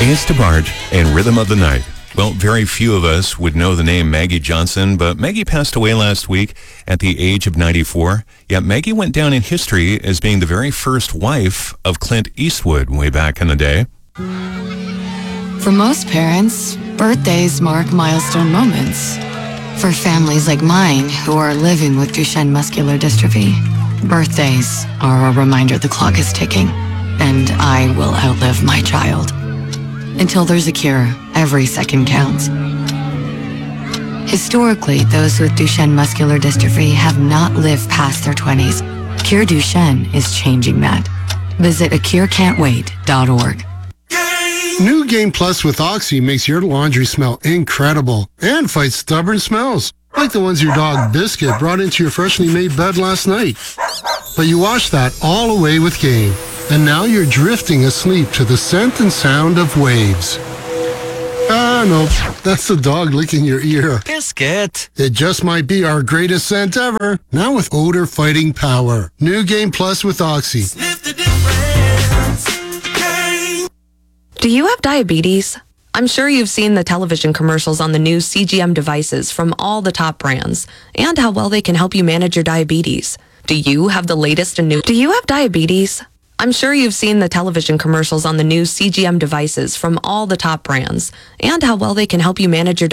Ace DeBarge and Rhythm of the Night. Well, very few of us would know the name Maggie Johnson, but Maggie passed away last week at the age of 94. Yet Maggie went down in history as being the very first wife of Clint Eastwood way back in the day. For most parents, birthdays mark milestone moments. For families like mine who are living with Duchenne muscular dystrophy, birthdays are a reminder the clock is ticking, and I will outlive my child. Until there's a cure, every second counts. Historically, those with Duchenne muscular dystrophy have not lived past their 20s. Cure Duchenne is changing that. Visit acurecan'twait.org. New Game Plus with Oxy makes your laundry smell incredible and fights stubborn smells, like the ones your dog Biscuit brought into your freshly made bed last night. But you wash that all away with Game, and now you're drifting asleep to the scent and sound of waves. Ah, no, that's the dog licking your ear. Biscuit. It just might be our greatest scent ever, now with odor fighting power. New Game Plus with Oxy. Sniff the difference. Game. Do you have diabetes? I'm sure you've seen the television commercials on the new CGM devices from all the top brands and how well they can help you manage your diabetes. Do you have the latest and new? Do you have diabetes? I'm sure you've seen the television commercials on the new CGM devices from all the top brands and how well they can help you manage your